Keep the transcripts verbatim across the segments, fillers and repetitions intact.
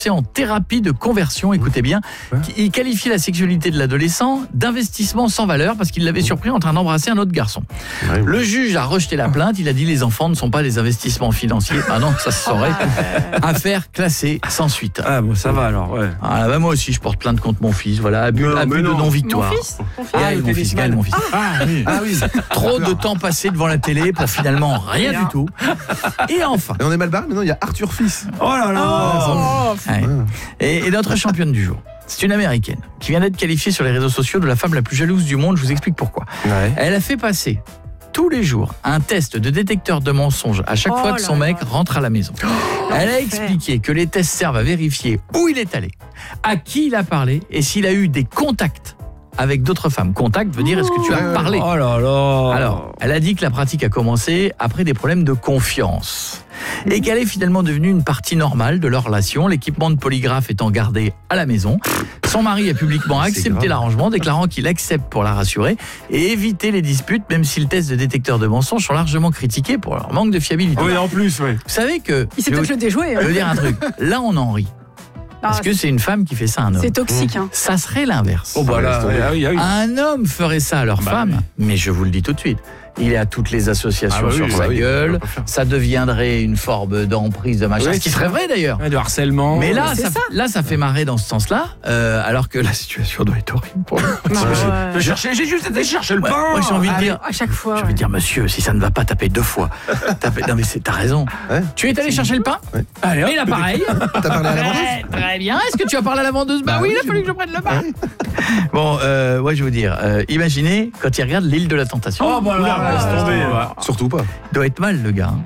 en thérapie de conversion, écoutez bien. Il qualifie la sexualité de l'adolescent d'investissement sans valeur parce qu'il l'avait surpris en train d'embrasser un autre garçon. Ouais. Le juge a rejeté la plainte, il a dit les enfants ne sont pas des investissements financiers. Ah non, ça se saurait. Affaire classée sans suite. Ah bon, ça va alors, ouais. Ah bah moi aussi je porte plainte contre mon fils, voilà, abus, Non, abus mais de non. non-victoire. Mon fils, Ton fils Gaël, Ah, mon fils, Gaël, mon fils. Ah oui. Ah oui. Trop de temps passé devant la télé pour finalement rien du tout. Et enfin. Et on est mal barré, maintenant il y a Arthur Fils. Oh là là. Oh, Ouais. Et, et notre championne du jour, c'est une américaine qui vient d'être qualifiée sur les réseaux sociaux de la femme la plus jalouse du monde. Je vous explique pourquoi. Ouais. Elle a fait passer tous les jours un test de détecteur de mensonges à chaque Oh fois que là son mec là. rentre à la maison. Elle a l'enfer. expliqué que les tests servent à vérifier où il est allé, à qui il a parlé et s'il a eu des contacts avec d'autres femmes. Contact veut dire est-ce que tu as parlé. Oh là là. Alors, elle a dit que la pratique a commencé après des problèmes de confiance et qu'elle est finalement devenue une partie normale de leur relation, l'équipement de polygraphe étant gardé à la maison. Son mari a publiquement accepté grave. l'arrangement, déclarant qu'il accepte pour la rassurer et éviter les disputes, même si le test de détecteur de mensonges sont largement critiqués pour leur manque de fiabilité. Oui, en plus, oui. Vous savez que, Il sait je, peut-être vais le déjouer. vous- je veux dire un truc, là on en rit, parce Ah, que c'est une femme qui fait ça à un homme. c'est toxique. Hein. Ça serait l'inverse. Oh bah là, Ah, ouais, ah oui, ah oui. Un homme ferait ça à leur Bah femme, oui. mais je vous le dis tout de suite, il est à toutes les associations Ah bah sur oui, sa bah oui, gueule, on va pas faire. ça deviendrait une forme d'emprise de machin, Oui, ce qui c'est serait ça. vrai d'ailleurs. Ouais, de harcèlement. Mais là c'est ça, ça. là, ça fait marrer dans ce sens-là, euh, alors que la situation doit être horrible pour lui. Non, Je ouais. cherchais, j'ai juste été chercher le Ouais, pain. moi j'ai envie de Ah oui, dire, à chaque fois. j'ai envie de dire, monsieur, si ça ne va pas, taper deux fois. Tapez- Non mais c'est- t'as raison. Ouais. Tu es allé chercher le pain Ouais. Allez, hop. Et l'appareil. T'as parlé à la vendeuse? Très, très bien. Est-ce que tu as parlé à la vendeuse? Bah Bah oui, oui, il a j'ai- fallu que je prenne le pain. Bon, euh, ouais, je vais vous dire, euh, imaginez quand il regarde l'île de la tentation. Oh bah là, laisse tomber. ouais. Surtout pas. Il doit être mal le gars. hein.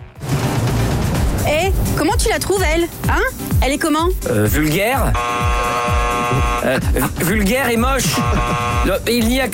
Eh, comment tu la trouves, elle? Hein? Elle est comment? Euh, vulgaire euh, vulgaire et moche. Le- Il n'y a